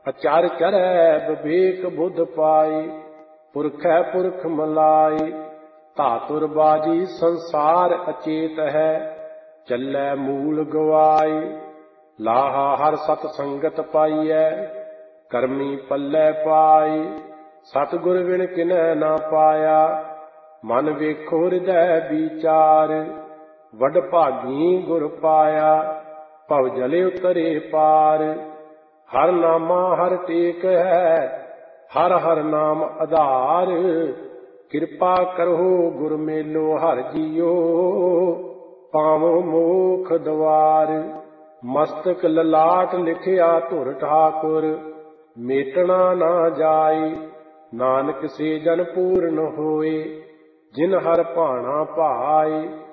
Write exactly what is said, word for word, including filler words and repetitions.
ਅਚਰ ਚਰੈ ਵਿਵੇਕ ਬੁੱਧ ਪਾਈ, ਪੁਰਖੈ ਪੁਰਖ ਮਲਾਈ। ਧਾਤੁਰ ਬਾਜੀ ਸੰਸਾਰ ਅਚੇਤ ਹੈ, ਚੱਲੈ ਮੂਲ ਗਵਾਈ। ਲਾਹਾ ਹਰ ਸਤ ਸੰਗਤ ਪਾਈਐ, ਕਰਮੀ ਪੱਲੇ ਪਾਈ। ਸਤਿਗੁਰ ਬਿਨ ਕਿਨੈ ਨਾ ਪਾਇਆ, ਮਨ ਵੇਖੋ ਹਿਰਦੈ ਵਿਚਾਰ। ਵਡ ਭਾਗੀ ਗੁਰ ਪਾਇਆ, ਭਵ ਜਲੇ ਉਤਰੇ ਪਾਰ। ਹਰ ਨਾਮਾ ਹਰ ਟੇਕ ਹੈ, ਹਰ ਹਰ ਨਾਮ ਆਧਾਰ। ਕਿਰਪਾ ਕਰੋ ਗੁਰ ਮੇਲੋ ਹਰਿ ਜੀਓ, ਪਾਵੋ ਮੋਖ ਦੁਆਰ। ਮਸਤਕ ਲਲਾਟ ਲਿਖਿਆ ਧੁਰ ਠਾਕੁਰ, ਮੇਟਣਾ ਨਾ ਜਾਈ। ਨਾਨਕ ਸੇ ਜਨ ਪੂਰਨ ਹੋਏ, ਜਿਨ ਹਰ ਭਾਣਾ ਭਾਈ।